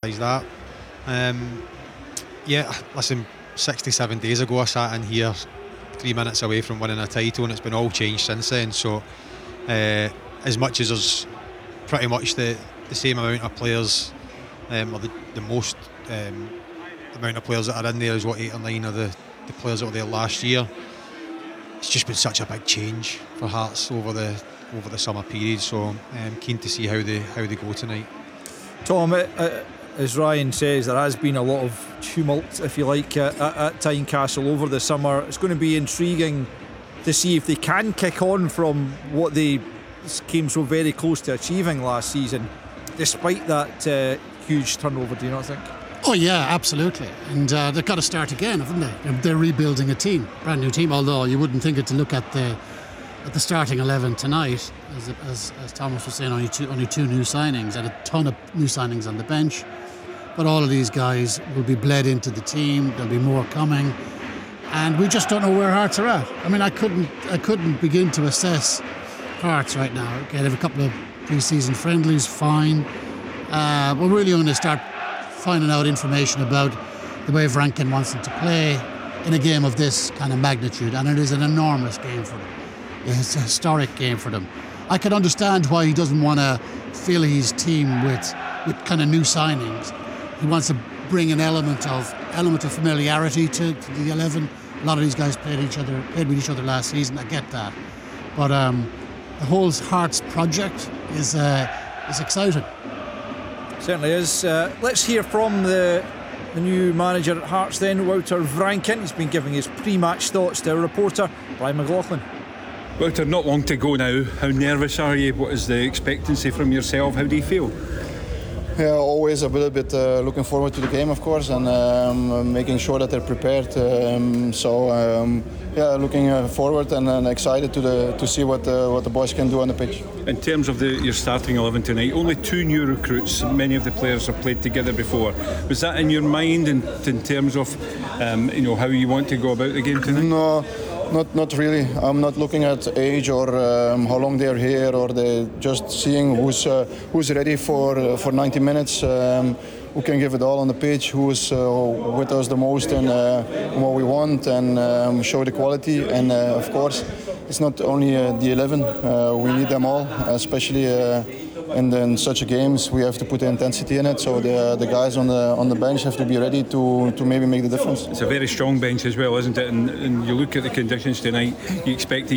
realise that. Yeah, listen, 67 days ago I sat in here 3 minutes away from winning a title, and it's been all changed since then. So as much as there's pretty much the same amount of players, or the most amount of players that are in there is what, 8 or 9 of the players that were there last year. It's just been such a big change for Hearts over the summer period. So I'm keen to see how they go tonight. Tom, as Ryan says, there has been a lot of tumult, if you like, at Tynecastle over the summer. It's going to be intriguing to see if they can kick on from what they came so very close to achieving last season, despite that huge turnover, do you not think? Oh yeah, absolutely. And they've got to start again, haven't they? They're rebuilding a team, brand new team, although you wouldn't think it to look at the starting 11 tonight, as Thomas was saying, only two new signings and a ton of new signings on the bench. But all of these guys will be bled into the team. There'll be more coming, and we just don't know where Hearts are at. I mean, I couldn't begin to assess Hearts right now. Okay, they have a couple of pre-season friendlies, fine. We're really going to start finding out information about the way Rankin wants them to play in a game of this kind of magnitude, and it is an enormous game for them. It's a historic game for them. I can understand why he doesn't want to fill his team with kind of new signings. He wants to bring an element of familiarity to the 11. A lot of these guys played with each other last season. I get that, but the whole Hearts project is exciting. Certainly is. Let's hear from the new manager at Hearts then, Wouter Vranken. He's been giving his pre-match thoughts to our reporter, Brian McLaughlin. Wouter, not long to go now. How nervous are you? What is the expectancy from yourself? How do you feel? Yeah, always a little bit looking forward to the game, of course, and making sure that they're prepared. Looking forward and excited to see what the boys can do on the pitch. In terms of your starting 11 tonight, only 2 new recruits. Many of the players have played together before. Was that in your mind in terms of how you want to go about the game tonight? No. Not really. I'm not looking at age or how long they're here, or they're just seeing who's ready for 90 minutes, who can give it all on the pitch, who's with us the most and what we want, and show the quality. And of course, it's not only the 11. We need them all, especially in such a games. We have to put the intensity in it. So the guys on the bench have to be ready to maybe make the difference. It's a very strong bench as well, isn't it? And you look at the conditions tonight, you expect